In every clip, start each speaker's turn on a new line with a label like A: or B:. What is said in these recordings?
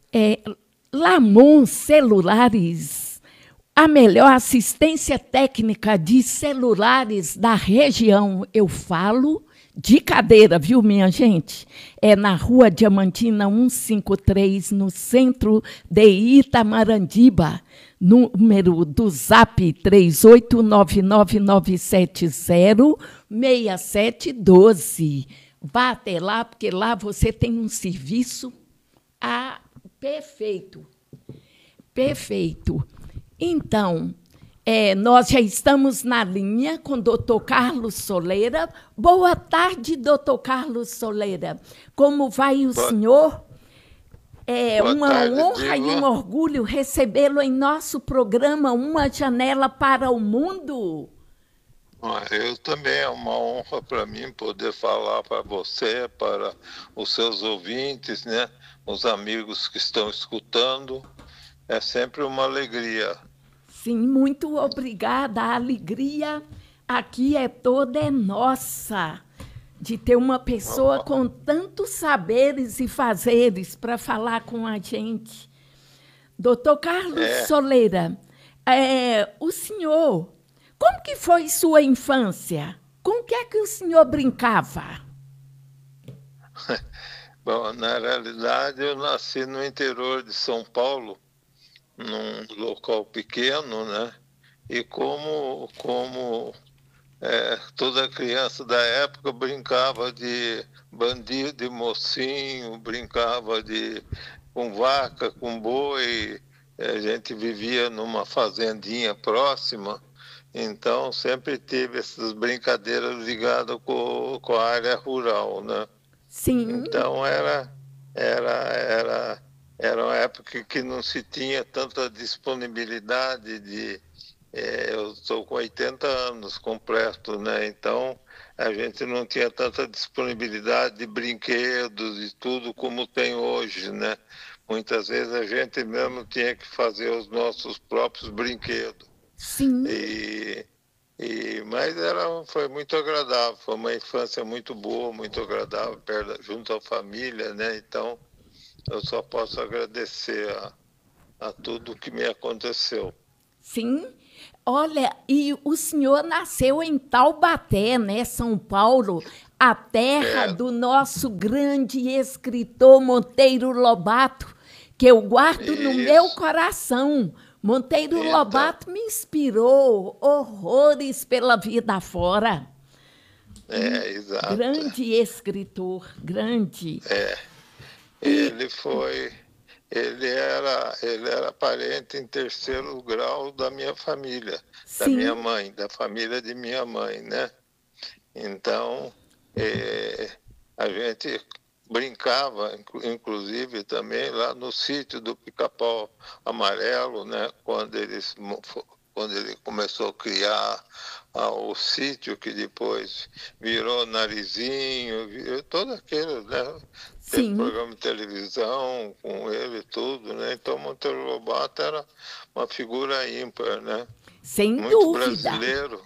A: É, Lamon Celulares, a melhor assistência técnica de celulares da região. Eu falo de Cadeira, viu, minha gente? É na Rua Diamantina 153, no centro de Itamarandiba. Número do Zap 38999706712. Vá até lá, porque lá você tem um serviço perfeito. Perfeito. Então, nós já estamos na linha com o doutor Carlos Soleira. Boa tarde, doutor Carlos Soleira. Como vai o senhor? É
B: Boa
A: uma
B: tarde,
A: honra e um
B: Diva.
A: orgulho recebê-lo em nosso programa Uma Janela para o Mundo.
B: Eu também é uma honra para mim poder falar para você, para os seus ouvintes, né? Os amigos que estão escutando. É sempre uma alegria.
A: Sim, muito obrigada. A alegria aqui toda é nossa de ter uma pessoa com tantos saberes e fazeres para falar com a gente. Doutor Carlos
B: É,
A: Soleira, o senhor, como que foi sua infância? Com o que é que o senhor brincava?
B: bom, na realidade eu nasci no interior de São Paulo, num local pequeno, né? E toda criança da época brincava de bandido e mocinho, brincava de com vaca, com boi. A gente vivia numa fazendinha próxima, então sempre teve essas brincadeiras ligadas com a área rural, né?
A: Sim,
B: Então era, era, era uma época que não se tinha tanta disponibilidade de. Eu estou com 80 anos completo, né? Então a gente não tinha tanta disponibilidade de brinquedos e tudo como tem hoje, né? Muitas vezes a gente mesmo tinha que fazer os nossos próprios brinquedos.
A: sim.
B: E, mas foi muito agradável, foi uma infância muito boa, muito agradável, junto à família, né? Então, eu só posso agradecer a tudo que me aconteceu.
A: Sim. Olha, e o senhor nasceu em Taubaté, né, São Paulo, a terra
B: É,
A: do nosso grande escritor Monteiro Lobato, que eu guardo no meu
B: isso.
A: coração. Monteiro
B: Então,
A: Lobato me inspirou horrores pela vida fora.
B: exato.
A: Grande escritor, grande.
B: É,
A: E,
B: ele foi, ele era parente em terceiro grau da minha família, da minha
A: sim,
B: mãe, da família de minha mãe, né? Então, a gente brincava, inclusive, também lá no sítio do Pica-Pau Amarelo, né? Quando ele começou a criar o sítio, que depois virou Narizinho, virou todo aquele, né? Teve
A: sim,
B: programa de televisão com ele e tudo, né? Então, Monteiro Lobato era uma figura ímpar, né?
A: sem
B: Muito
A: dúvida.
B: brasileiro,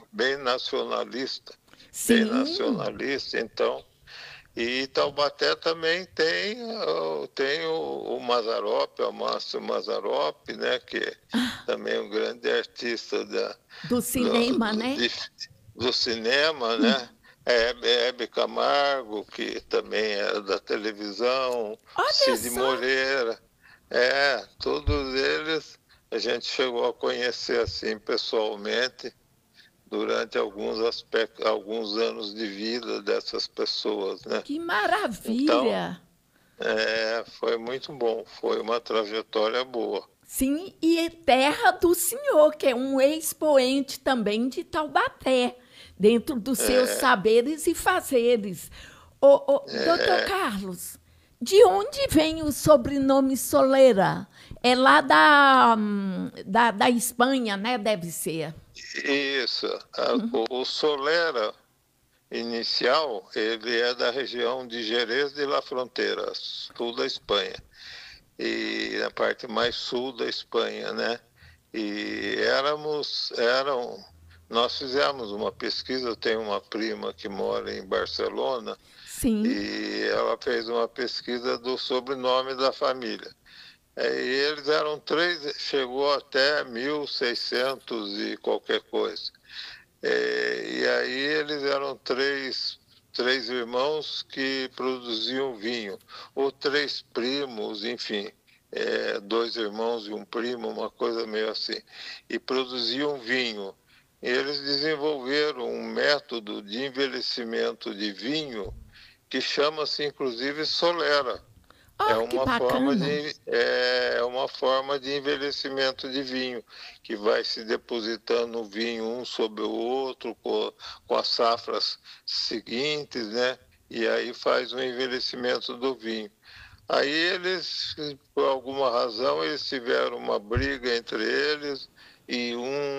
B: bem
A: Sim.
B: nacionalista, então. E Taubaté também tem o Mazzaropi, o Márcio Mazzaropi, né, que também é um grande artista
A: Do
B: do,
A: cinema,
B: do,
A: né?
B: de- do cinema, né? Hebe Camargo, que também é da televisão,
A: Olha
B: Cid
A: só.
B: Moreira, todos eles a gente chegou a conhecer assim pessoalmente durante alguns anos de vida dessas pessoas, né?
A: Que
B: Então,
A: maravilha!
B: foi muito bom, foi uma trajetória boa.
A: Sim, e é terra do senhor, que é um expoente também de Taubaté, dentro dos seus
B: É,
A: saberes e fazeres. Doutor
B: é,
A: Carlos, de onde vem o sobrenome Soleira? É lá da Espanha, né? Deve ser.
B: isso. O Solera inicial, ele é da região de Jerez de la Frontera, sul da Espanha. E na parte mais sul da Espanha, né? E nós fizemos uma pesquisa, eu tenho uma prima que mora em Barcelona,
A: Sim,
B: e ela fez uma pesquisa do sobrenome da família. E eles eram três, chegou até 1.600 e qualquer coisa. E aí eles eram três irmãos que produziam vinho, ou três primos, enfim, dois irmãos e um primo, uma coisa meio assim, e produziam vinho. Eles desenvolveram um método de envelhecimento de vinho que chama-se, inclusive, Solera. É
A: Oh, que
B: uma forma
A: bacana.
B: de, é uma forma de envelhecimento de vinho, que vai se depositando o vinho um sobre o outro, com as safras seguintes, né? E aí faz o envelhecimento do vinho. Aí eles, por alguma razão, eles tiveram uma briga entre eles e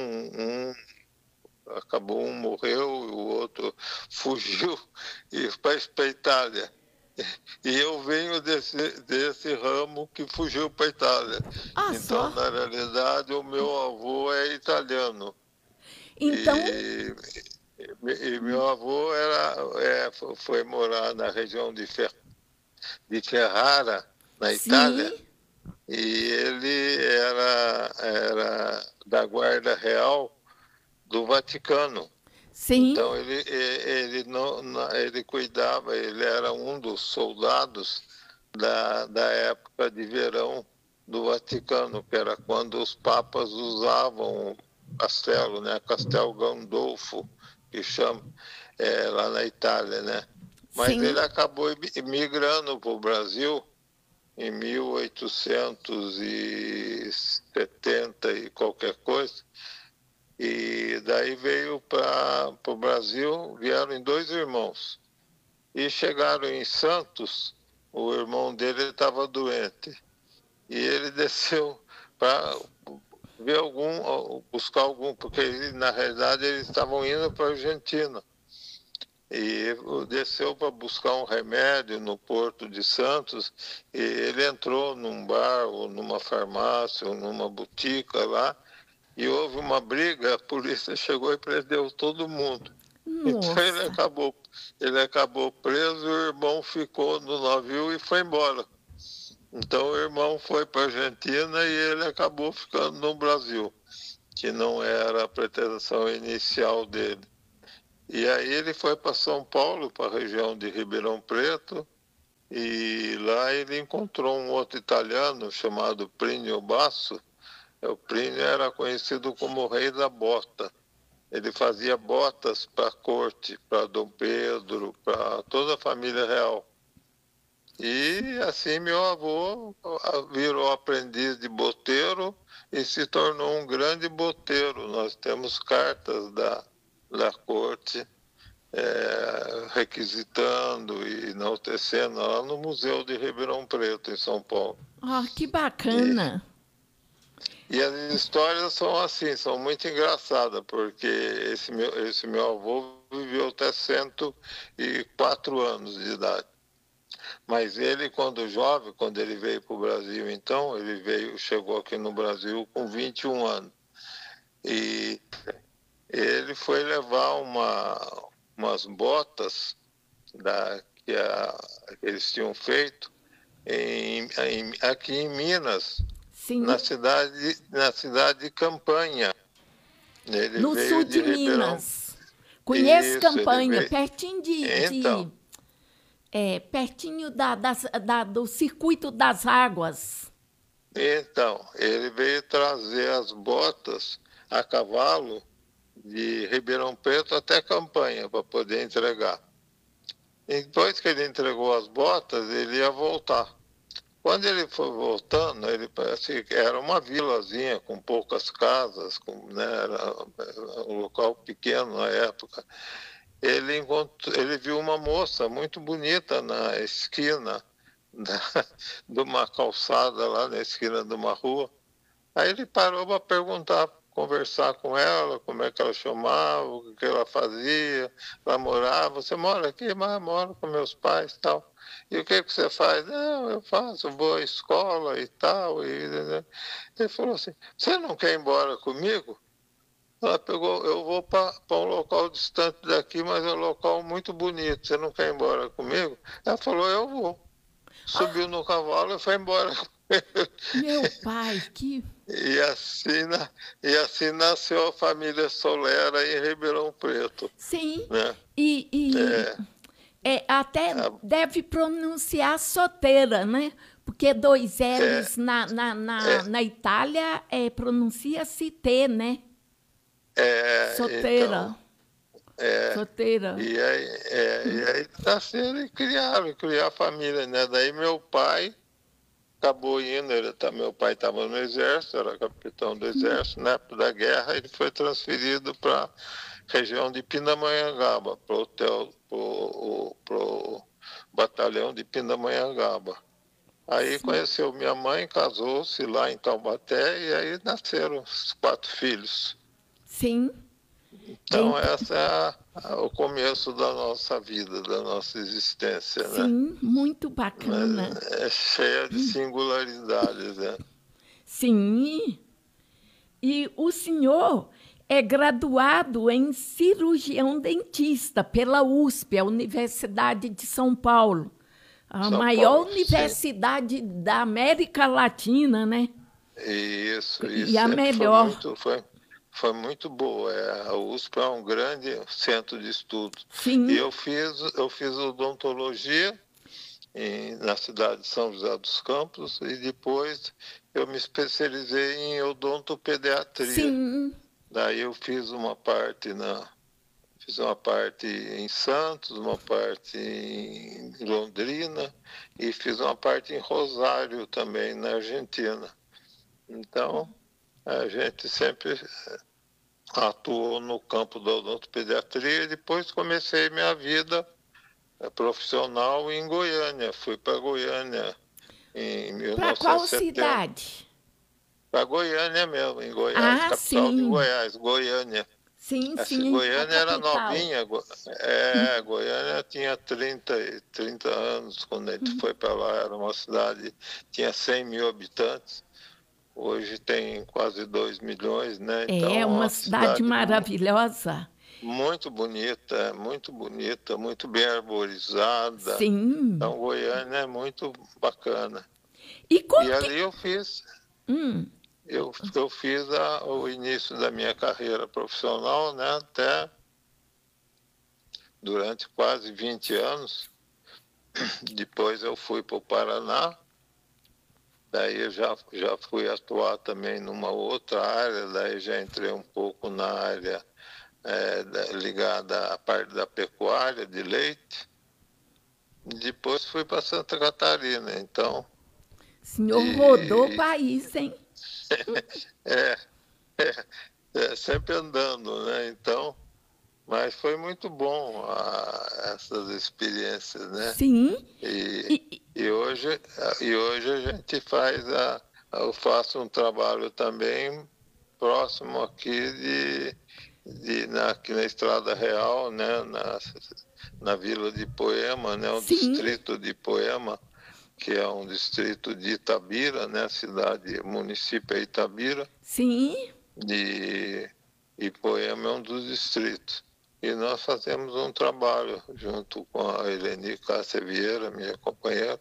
B: acabou, um morreu, e o outro fugiu e foi para a Itália. E eu venho desse ramo que fugiu para a Itália.
A: Ah,
B: Então,
A: só.
B: na realidade, o meu avô é italiano.
A: Então,
B: E, e meu avô foi morar na região de Ferrara, na
A: sim,
B: Itália, e ele era da Guarda Real do Vaticano.
A: sim,
B: Então ele não, ele cuidava, ele era um dos soldados da época de verão do Vaticano, que era quando os papas usavam o castelo, né? Castel Gandolfo, que chama, lá na Itália, né? Mas ele
A: sim.
B: acabou migrando para o Brasil em 1870 e qualquer coisa, e daí veio para o Brasil, vieram em dois irmãos. E chegaram em Santos, o irmão dele estava doente. E ele desceu para ver buscar algum, porque na realidade eles estavam indo para a Argentina. E desceu para buscar um remédio no Porto de Santos, e ele entrou num bar, ou numa farmácia, ou numa botica lá, e houve uma briga, a polícia chegou e prendeu todo mundo. Então
A: Nossa.
B: ele acabou preso, o irmão ficou no navio e foi embora. Então o irmão foi para a Argentina e ele acabou ficando no Brasil, que não era a pretensão inicial dele. E aí ele foi para São Paulo, para a região de Ribeirão Preto, e lá ele encontrou um outro italiano chamado Plínio Basso. O Plínio era conhecido como o rei da bota. Ele fazia botas para a corte, para Dom Pedro, para toda a família real. E assim meu avô virou aprendiz de boteiro e se tornou um grande boteiro. Nós temos cartas da corte requisitando e enaltecendo lá no Museu de Ribeirão Preto, em São Paulo.
A: Oh, que
B: E,
A: bacana.
B: e as histórias são assim, são muito engraçadas, porque esse meu avô viveu até 104 anos de idade. Mas ele, quando jovem, quando ele veio para o Brasil, então, chegou aqui no Brasil com 21 anos. E ele foi levar umas botas que eles tinham feito aqui em Minas,
A: Sim.
B: na cidade de Campanha. Ele
A: No sul
B: veio de
A: de
B: Ribeirão.
A: Minas. Conheço
B: Isso, ele
A: Campanha,
B: veio.
A: pertinho
B: Então,
A: pertinho do circuito das águas.
B: ele veio trazer as botas a cavalo de Ribeirão Preto até Campanha para poder entregar. E depois que ele entregou as botas, ele ia voltar. Quando ele foi voltando, ele parece que era uma vilazinha com poucas casas, né, era um local pequeno na época. Ele viu uma moça muito bonita na esquina de uma calçada lá na esquina de uma rua. Aí ele parou para perguntar, conversar com ela, como é que ela chamava, o que ela fazia. Ela morava, você mora aqui? Mas moro com meus pais e tal. E o que você faz? Não, eu vou à escola e tal. Né? Ele falou assim, você não quer ir embora comigo? Ela pegou, eu vou para um local distante daqui, mas é um local muito bonito. Você não quer ir embora comigo? Ela falou, eu vou. subiu no cavalo e foi embora.
A: Meu pai, que.
B: E assim, e assim nasceu a família Solera em Ribeirão Preto,
A: Sim.
B: né?
A: E
B: É,
A: até
B: a-
A: deve pronunciar soteira, né? Porque dois
B: é,
A: L's
B: é,
A: na Itália pronuncia-se T, né? Soteira.
B: então, é,
A: Soteira.
B: e aí nasceram e criaram a família, né? Daí meu pai acabou indo, meu pai estava no exército, era capitão do exército, na época da guerra ele foi transferido para a região de Pindamonhangaba, para o hotel, pro batalhão de Pindamonhangaba. Aí
A: Sim.
B: conheceu minha mãe, casou-se lá em Taubaté e aí nasceram os 4 filhos.
A: Sim.
B: Então
A: Dentro,
B: essa é o começo da nossa vida, da nossa existência, né?
A: sim, muito bacana.
B: Mas é cheia de singularidades, né?
A: Sim. E o senhor é graduado em cirurgião dentista pela USP, a Universidade de São Paulo. A
B: São
A: maior
B: Paulo, sim.
A: universidade da América Latina, né? E
B: Isso
A: a
B: sempre
A: melhor.
B: foi muito boa. A USP é um grande centro de estudo. E
A: Sim,
B: eu fiz odontologia na cidade de São José dos Campos e depois eu me especializei em odontopediatria.
A: sim,
B: Daí eu fiz uma parte em Santos, uma parte em Londrina e fiz uma parte em Rosário também, na Argentina. Então, a gente sempre atuou no campo da odontopediatria e depois comecei minha vida profissional em Goiânia. Fui para Goiânia em
A: para qual
B: 1970.
A: cidade?
B: Para Goiânia mesmo, em Goiás,
A: Ah,
B: capital de
A: sim.
B: Goiás, Goiânia.
A: Sim,
B: Essa
A: sim, a
B: Goiânia era
A: capital.
B: novinha, Goiânia tinha 30 anos quando a gente foi para lá, era uma cidade, tinha 100 mil habitantes, hoje tem quase 2 milhões, né?
A: É
B: Então, é
A: uma
B: uma
A: cidade
B: cidade
A: maravilhosa.
B: muito bonita, muito bem arborizada.
A: Sim.
B: Então, Goiânia é muito bacana.
A: E
B: E
A: como que.
B: ali eu fiz o início da minha carreira profissional, né? Até durante quase 20 anos. Depois eu fui para o Paraná, daí eu já fui atuar também numa outra área, daí já entrei um pouco na área ligada à parte da pecuária, de leite. Depois fui para Santa Catarina, então,
A: O senhor rodou o
B: e
A: país, hein?
B: é, sempre andando, né? Então, mas foi muito bom essas experiências, né?
A: Sim.
B: E,
A: E,
B: e hoje, e hoje a gente eu faço um trabalho também próximo aqui aqui na Estrada Real, né, na Vila de Poema, né, o
A: sim,
B: distrito de Poema, que é um distrito de Itabira, né, município é Itabira,
A: sim.
B: e Poema é um dos distritos. E nós fazemos um trabalho junto com a Eleni Cássia Vieira, minha companheira,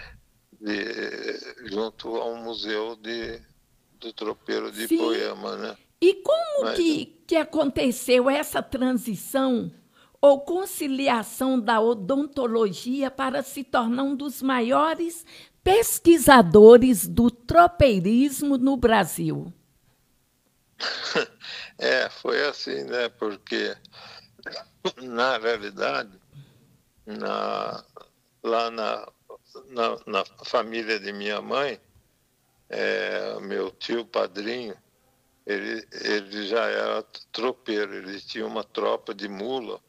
B: junto ao Museu do Tropeiro de
A: Sim.
B: Poema, né?
A: E como
B: Mas
A: que aconteceu essa transição ou conciliação da odontologia para se tornar um dos maiores pesquisadores do tropeirismo no Brasil?
B: foi assim, né? Porque, na realidade, na, lá na família de minha mãe, meu tio padrinho, ele já era tropeiro, ele tinha uma tropa de mula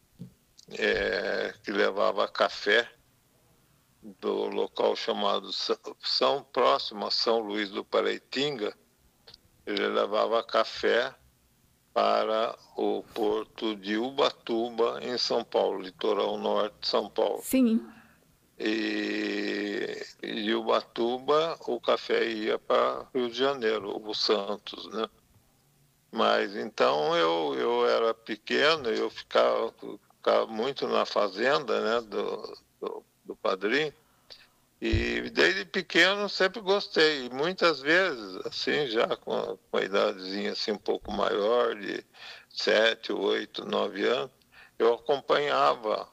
B: que levava café do local chamado próximo a São Luís do Paraitinga. Ele levava café para o porto de Ubatuba, em São Paulo, litoral norte de São Paulo.
A: Sim,
B: E de Ubatuba o café ia para Rio de Janeiro, o Santos, né? Mas então eu era pequeno, eu ficava muito na fazenda, né, do padrinho, E desde pequeno sempre gostei. E muitas vezes, assim, já com a idadezinha assim, um pouco maior, de 7, 8, 9 anos, eu acompanhava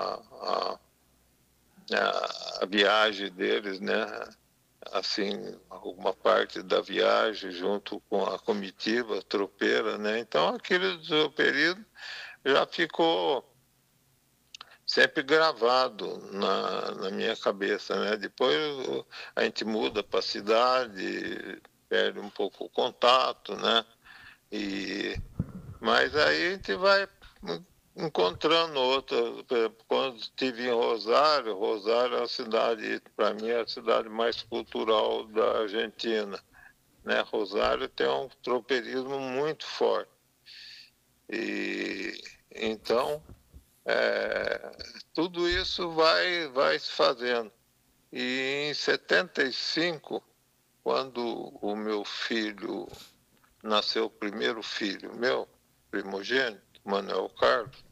B: a viagem deles, né? Assim, alguma parte da viagem junto com a comitiva tropeira, né? Então, aquele do período já ficou sempre gravado na minha cabeça, né? Depois a gente muda para a cidade, perde um pouco o contato, né? E, mas aí a gente vai encontrando outras. Quando estive em Rosário, Rosário é a cidade, para mim, é a cidade mais cultural da Argentina, né? Rosário tem um tropeirismo muito forte. E então tudo isso vai se fazendo. E em 75, quando o meu filho nasceu, o primeiro filho meu, primogênito, Manuel Carlos,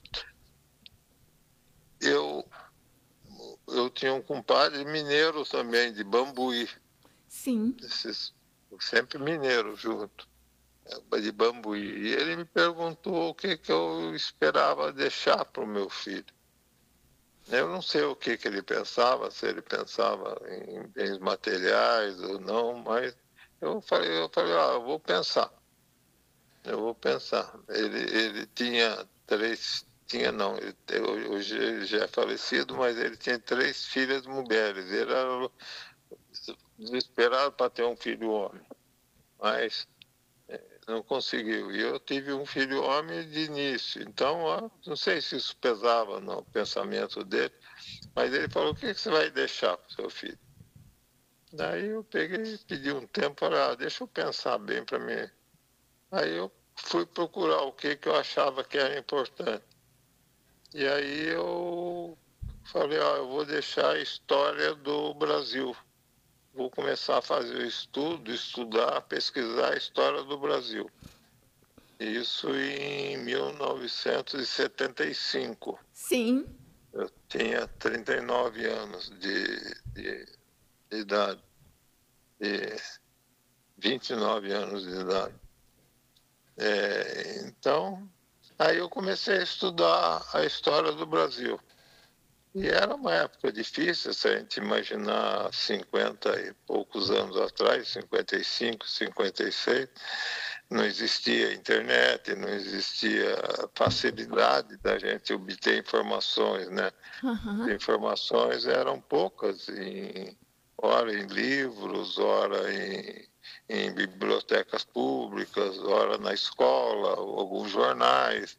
B: eu, eu tinha um compadre mineiro também, de Bambuí,
A: Sim.
B: sempre mineiro junto, de Bambuí. E ele me perguntou o que eu esperava deixar para o meu filho. Eu não sei o que ele pensava, se ele pensava em bens materiais ou não, mas eu vou pensar. Eu vou pensar. Ele tinha tinha não, hoje ele já é falecido, mas ele tinha 3 filhas mulheres. Ele era desesperado para ter um filho homem, mas não conseguiu. E eu tive um filho homem de início, então não sei se isso pesava no pensamento dele, mas ele falou: o que você vai deixar para o seu filho? Daí eu peguei, pedi um tempo, falei: deixa eu pensar bem para mim. Aí eu fui procurar o que eu achava que era importante. E aí eu falei: eu vou deixar a história do Brasil. Vou começar a fazer o estudo, estudar, pesquisar a história do Brasil. Isso em 1975.
A: Sim.
B: Eu tinha 39 anos de idade, de 29 anos de idade. Então, aí eu comecei a estudar a história do Brasil. E era uma época difícil, se a gente imaginar 50 e poucos anos atrás, 55, 56, não existia internet, não existia facilidade da gente obter informações, né? As informações eram poucas, ora em livros, ora em bibliotecas públicas, ora na escola, alguns jornais.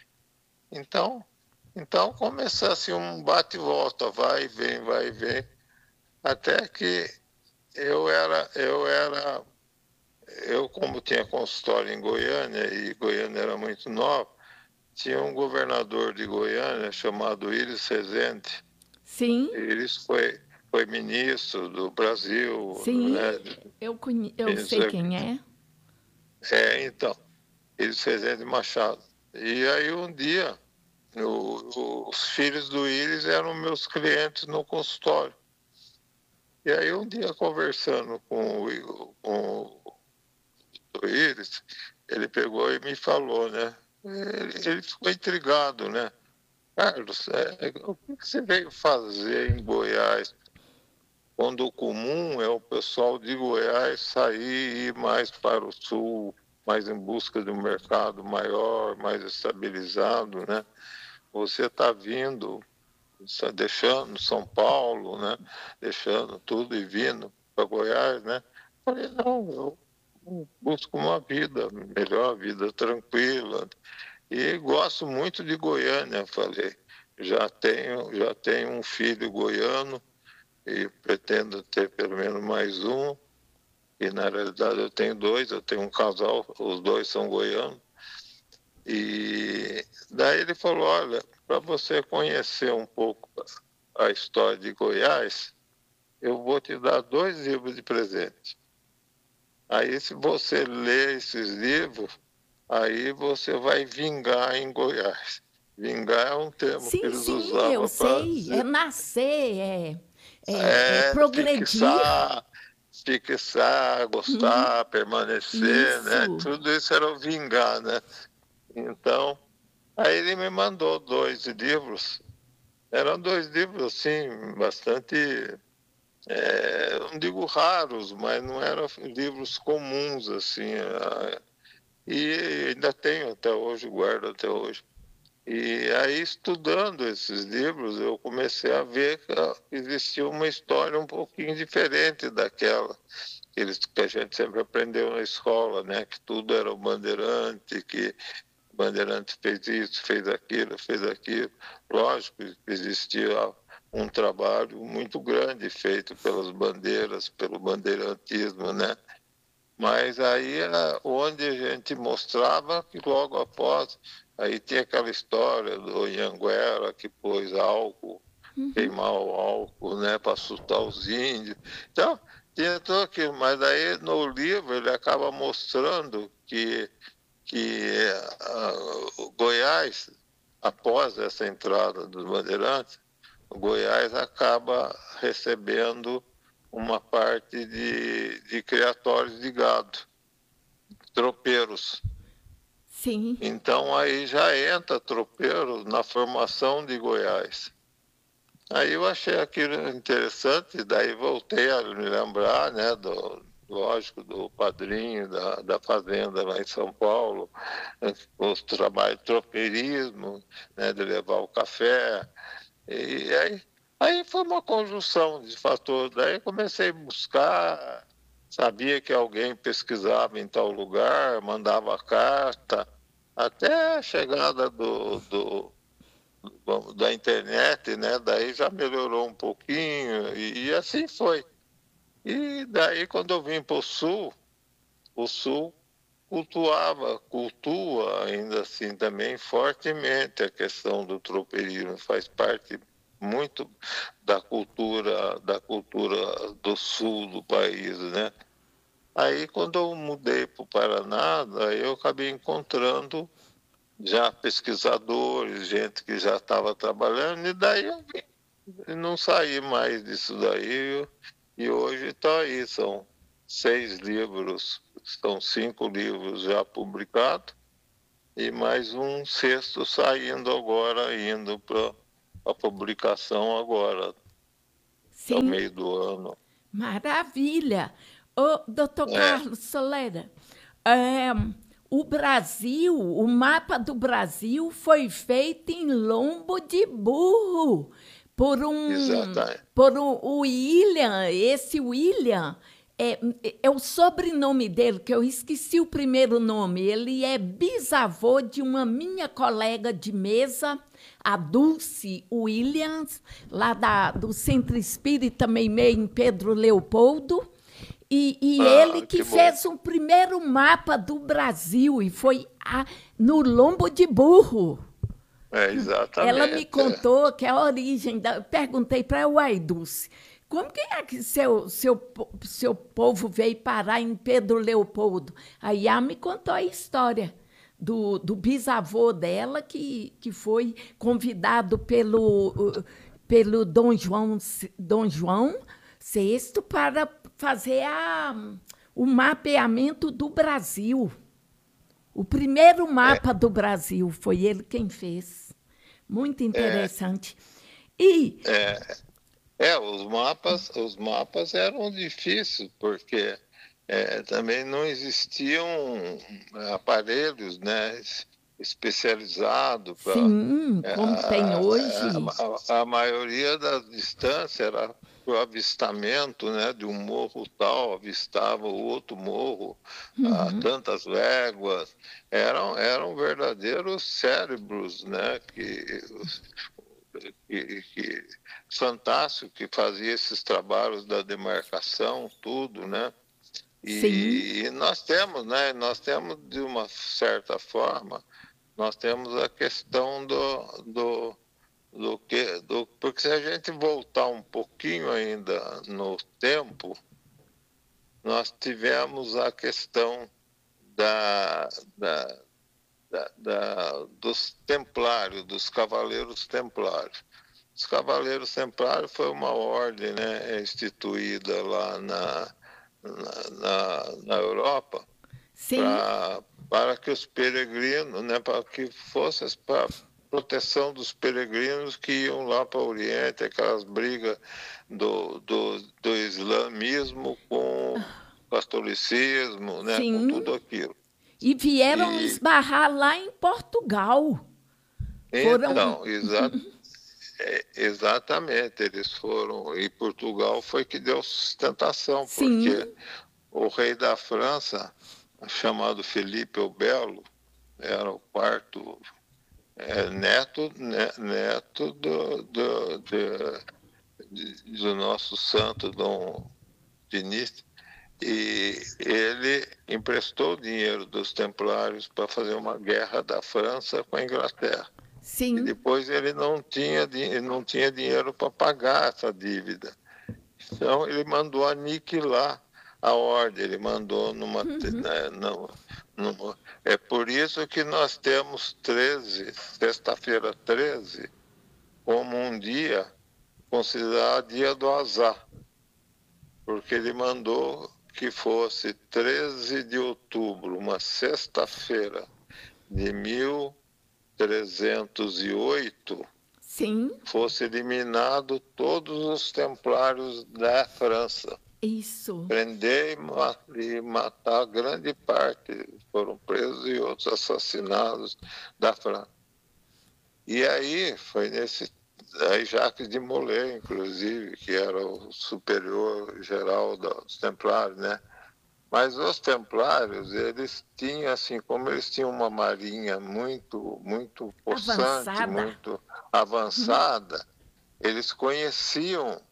B: Então começou assim um bate e volta, vai e vem, até que eu como tinha consultório em Goiânia, e Goiânia era muito nova, tinha um governador de Goiânia chamado Íris Rezende.
A: Sim.
B: Íris foi ministro do Brasil.
A: Sim,
B: né?
A: eu sei quem é.
B: Então, Íris Rezende Machado. E aí um dia, os filhos do Íris eram meus clientes no consultório. E aí um dia, conversando com o Íris, ele pegou e me falou, né? Ele ficou intrigado, né? Carlos, o que você veio fazer em Goiás? Quando o comum é o pessoal de Goiás sair e ir mais para o sul, mais em busca de um mercado maior, mais estabilizado, né? Você está vindo, deixando São Paulo, né? Deixando tudo e vindo para Goiás, né? Falei: não, eu busco uma vida melhor, vida tranquila. E gosto muito de Goiânia, falei. Já tenho um filho goiano e pretendo ter pelo menos mais um. E na realidade eu tenho 2, eu tenho um casal, os 2 são goianos. E daí ele falou: olha, para você conhecer um pouco a história de Goiás, eu vou te dar 2 livros de presente. Aí, se você ler esses livros, aí você vai vingar em Goiás. Vingar é um termo que
A: Sim,
B: eles
A: sim,
B: usavam
A: eu
B: para
A: sei. É
B: dizer.
A: nascer, é. progredir.
B: Fixar, gostar, permanecer, né?
A: Isso.
B: Tudo isso era o vingar, né? Então, aí ele me mandou 2 livros. Eram 2 livros, assim, bastante, não digo raros, mas não eram livros comuns, assim. E ainda tenho até hoje, guardo até hoje. E aí, estudando esses livros, eu comecei a ver que existia uma história um pouquinho diferente daquela que a gente sempre aprendeu na escola, né? Que tudo era o bandeirante, que o bandeirante fez isso, fez aquilo, fez aquilo. Lógico que existia um trabalho muito grande feito pelas bandeiras, pelo bandeirantismo, né? Mas aí era onde a gente mostrava que logo após, aí tinha aquela história do Anhanguera que pôs álcool, queimar o álcool, né, para assustar os índios. Então, tinha tudo aquilo, mas aí no livro ele acaba mostrando que o Goiás, após essa entrada dos bandeirantes, o Goiás acaba recebendo uma parte de criatórios de gado, tropeiros.
A: Sim.
B: Então aí já entra tropeiro na formação de Goiás. Aí eu achei aquilo interessante, daí voltei a me lembrar, né, lógico, do padrinho da fazenda lá em São Paulo, os trabalhos de tropeirismo, né, de levar o café. E aí foi uma conjunção de fatores. Daí comecei a buscar, sabia que alguém pesquisava em tal lugar, mandava carta, até a chegada da internet, né? Daí já melhorou um pouquinho e assim foi. E daí quando eu vim para o Sul cultua ainda assim também fortemente a questão do tropeirismo, faz parte muito da cultura do sul do país, né? Aí quando eu mudei para o Paraná, daí eu acabei encontrando já pesquisadores, gente que já estava trabalhando, e daí eu vim, e não saí mais disso daí, e hoje está aí, são 6 livros, são 5 livros já publicados, e mais um sexto saindo agora, indo para a publicação agora, ao
A: Sim.
B: meio do ano.
A: Maravilha. Ô, doutor
B: É,
A: Carlos Solera, é, o Brasil, o mapa do Brasil foi feito em lombo de burro
B: exatamente.
A: por um William. Esse William é o sobrenome dele, que eu esqueci o primeiro nome. Ele é bisavô de uma minha colega de mesa, a Dulce Williams, lá do Centro Espírita Meimei, em Pedro Leopoldo. E ele que
B: Que bom.
A: fez o primeiro mapa do Brasil, e foi no lombo de burro. Ela me
B: Exatamente.
A: contou que a origem da. Perguntei para ela, Dulce, como que é que seu povo veio parar em Pedro Leopoldo? Aí ela me contou a história do bisavô dela, que foi convidado pelo Dom João VI para fazer o mapeamento do Brasil. O primeiro mapa do Brasil foi ele quem fez. Muito interessante. E
B: os mapas eram difíceis, porque também não existiam aparelhos, né, especializados para.
A: sim, como tem hoje.
B: A maioria das distâncias era o avistamento, né, de um morro tal, avistava o outro morro a tantas léguas. Eram verdadeiros cérebros, né, fantástico, que fazia esses trabalhos da demarcação, tudo, né?
A: Sim,
B: E nós temos de uma certa forma, nós temos a questão porque se a gente voltar um pouquinho ainda no tempo, nós tivemos a questão da, da, dos templários, dos cavaleiros templários. Os Cavaleiros Templários foi uma ordem, né, instituída lá na Europa
A: Sim.
B: para que os peregrinos, né, para que fosse para proteção dos peregrinos que iam lá para o Oriente, aquelas brigas do islamismo com o catolicismo, né, com
A: Sim.
B: tudo aquilo.
A: E vieram
B: E
A: esbarrar lá em Portugal. Foram.
B: então, exatamente, eles foram, e Portugal foi que deu sustentação,
A: Sim.
B: porque o rei da França, chamado Felipe o Belo, era o quarto neto do nosso santo Dom Dinis, e ele emprestou o dinheiro dos templários para fazer uma guerra da França com a Inglaterra. E
A: Sim.
B: depois ele não tinha dinheiro para pagar essa dívida. Então ele mandou aniquilar a ordem, ele mandou é por isso que nós temos sexta-feira 13, como um dia considerado dia do azar, porque ele mandou que fosse 13 de outubro, uma sexta-feira de 1308,
A: Sim.
B: fosse eliminado todos os templários da França.
A: Isso.
B: Prender e matar grande parte, foram presos e outros assassinados da França. E aí foi aí Jacques de Molay, inclusive, que era o superior geral dos templários, né? Mas os templários, eles tinham, assim, como eles tinham uma marinha muito possante,
A: Avançada.
B: muito avançada, eles conheciam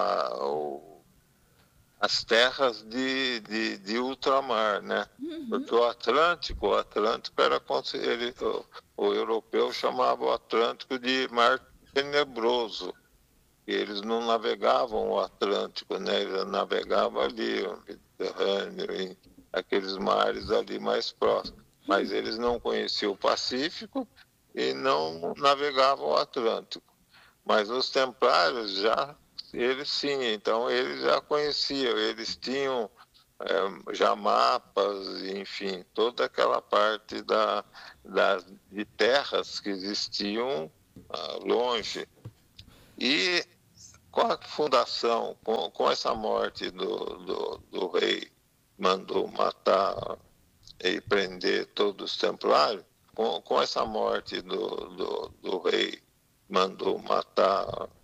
B: as terras de ultramar, né? Porque o Atlântico era o europeu chamava o Atlântico de mar tenebroso. E eles não navegavam o Atlântico, né? Eles navegavam ali o Mediterrâneo, aqueles mares ali mais próximos. Mas eles não conheciam o Pacífico e não navegavam o Atlântico. Mas os templários eles sim, então eles já conheciam, eles tinham já mapas, enfim, toda aquela parte de terras que existiam longe. E com a fundação, com essa morte do rei, mandou matar e prender todos os templários, com essa morte do rei, mandou matar